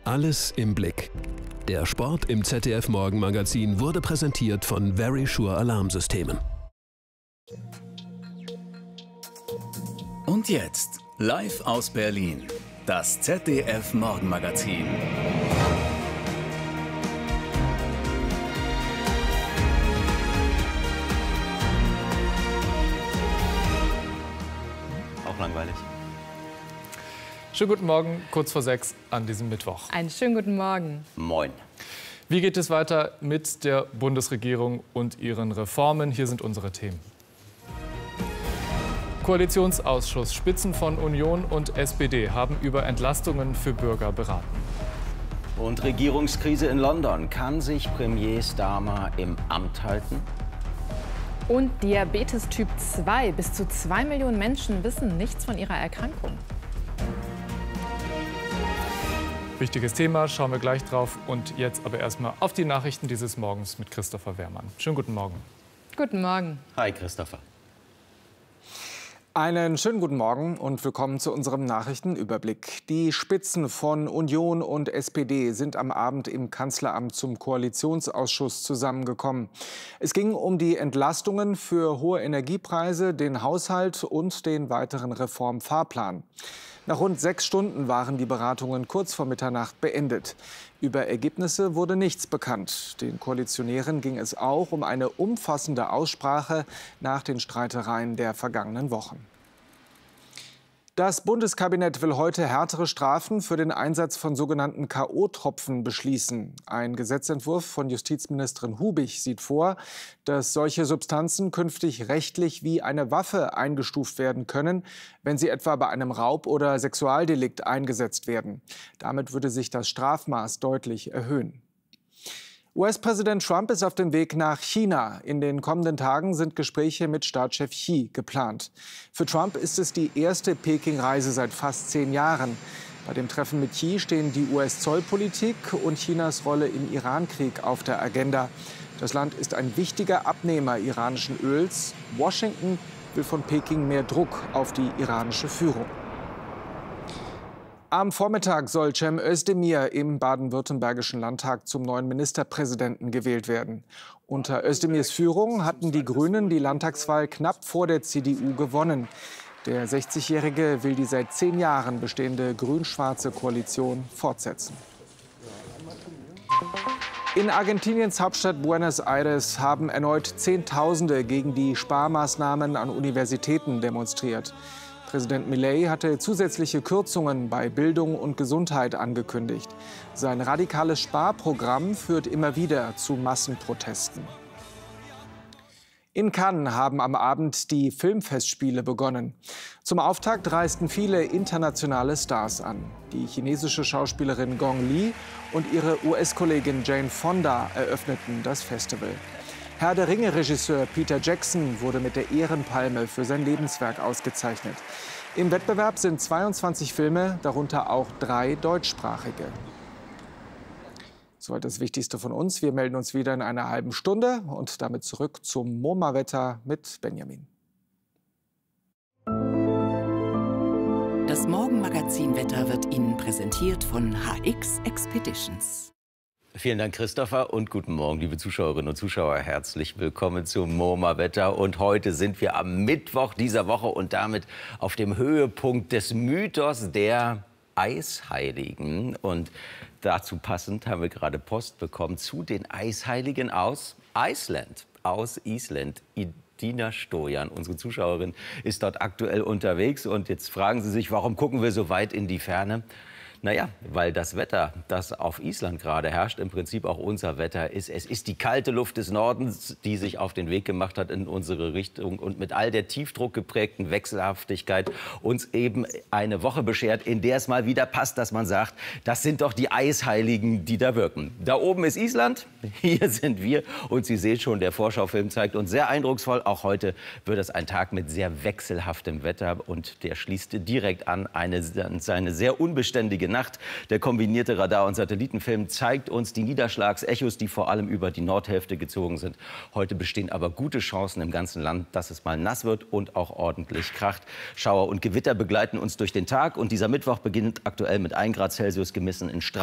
Alles im Blick. Der Sport im ZDF-Morgenmagazin wurde präsentiert von Verisure Alarmsystemen. Und jetzt, live aus Berlin, das ZDF-Morgenmagazin. Auch langweilig. Schönen guten Morgen, kurz vor 6 an diesem Mittwoch. Einen schönen guten Morgen. Moin. Wie geht es weiter mit der Bundesregierung und ihren Reformen? Hier sind unsere Themen. Koalitionsausschuss, Spitzen von Union und SPD haben über Entlastungen für Bürger beraten. Und Regierungskrise in London. Kann sich Premier Starmer im Amt halten? Und Diabetes Typ 2. Bis zu 2 Millionen Menschen wissen nichts von ihrer Erkrankung. Wichtiges Thema, schauen wir gleich drauf. Und jetzt aber erstmal auf die Nachrichten dieses Morgens mit Christopher Wehrmann. Schönen guten Morgen. Guten Morgen. Hi, Christopher. Einen schönen guten Morgen und willkommen zu unserem Nachrichtenüberblick. Die Spitzen von Union und SPD sind am Abend im Kanzleramt zum Koalitionsausschuss zusammengekommen. Es ging um die Entlastungen für hohe Energiepreise, den Haushalt und den weiteren Reformfahrplan. Nach rund 6 Stunden waren die Beratungen kurz vor Mitternacht beendet. Über Ergebnisse wurde nichts bekannt. Den Koalitionären ging es auch um eine umfassende Aussprache nach den Streitereien der vergangenen Wochen. Das Bundeskabinett will heute härtere Strafen für den Einsatz von sogenannten K.O.-Tropfen beschließen. Ein Gesetzentwurf von Justizministerin Hubig sieht vor, dass solche Substanzen künftig rechtlich wie eine Waffe eingestuft werden können, wenn sie etwa bei einem Raub- oder Sexualdelikt eingesetzt werden. Damit würde sich das Strafmaß deutlich erhöhen. US-Präsident Trump ist auf dem Weg nach China. In den kommenden Tagen sind Gespräche mit Staatschef Xi geplant. Für Trump ist es die erste Peking-Reise seit fast 10 Jahren. Bei dem Treffen mit Xi stehen die US-Zollpolitik und Chinas Rolle im Iran-Krieg auf der Agenda. Das Land ist ein wichtiger Abnehmer iranischen Öls. Washington will von Peking mehr Druck auf die iranische Führung. Am Vormittag soll Cem Özdemir im baden-württembergischen Landtag zum neuen Ministerpräsidenten gewählt werden. Unter Özdemirs Führung hatten die Grünen die Landtagswahl knapp vor der CDU gewonnen. Der 60-Jährige will die seit 10 Jahren bestehende grün-schwarze Koalition fortsetzen. In Argentiniens Hauptstadt Buenos Aires haben erneut Zehntausende gegen die Sparmaßnahmen an Universitäten demonstriert. Präsident Milei hatte zusätzliche Kürzungen bei Bildung und Gesundheit angekündigt. Sein radikales Sparprogramm führt immer wieder zu Massenprotesten. In Cannes haben am Abend die Filmfestspiele begonnen. Zum Auftakt reisten viele internationale Stars an. Die chinesische Schauspielerin Gong Li und ihre US-Kollegin Jane Fonda eröffneten das Festival. Herr der Ringe-Regisseur Peter Jackson wurde mit der Ehrenpalme für sein Lebenswerk ausgezeichnet. Im Wettbewerb sind 22 Filme, darunter auch 3 deutschsprachige. Soweit das Wichtigste von uns. Wir melden uns wieder in einer halben Stunde und damit zurück zum MoMA-Wetter mit Benjamin. Das Morgenmagazin-Wetter wird Ihnen präsentiert von HX Expeditions. Vielen Dank, Christopher, und guten Morgen, liebe Zuschauerinnen und Zuschauer. Herzlich willkommen zum MoMA-Wetter. Und heute sind wir am Mittwoch dieser Woche und damit auf dem Höhepunkt des Mythos der Eisheiligen. Und dazu passend haben wir gerade Post bekommen zu den Eisheiligen aus Island, Dina Stojan, unsere Zuschauerin, ist dort aktuell unterwegs. Und jetzt fragen Sie sich, warum gucken wir so weit in die Ferne? Naja, weil das Wetter, das auf Island gerade herrscht, im Prinzip auch unser Wetter ist. Es ist die kalte Luft des Nordens, die sich auf den Weg gemacht hat in unsere Richtung und mit all der tiefdruckgeprägten Wechselhaftigkeit uns eben eine Woche beschert, in der es mal wieder passt, dass man sagt, das sind doch die Eisheiligen, die da wirken. Da oben ist Island, hier sind wir und Sie sehen schon, der Vorschaufilm zeigt uns sehr eindrucksvoll. Auch heute wird es ein Tag mit sehr wechselhaftem Wetter und der schließt direkt an seine sehr unbeständige Nacht. Der kombinierte Radar- und Satellitenfilm zeigt uns die Niederschlagsechos, die vor allem über die Nordhälfte gezogen sind. Heute bestehen aber gute Chancen im ganzen Land, dass es mal nass wird und auch ordentlich kracht. Schauer und Gewitter begleiten uns durch den Tag und dieser Mittwoch beginnt aktuell mit 1 Grad Celsius gemessen in Straubing.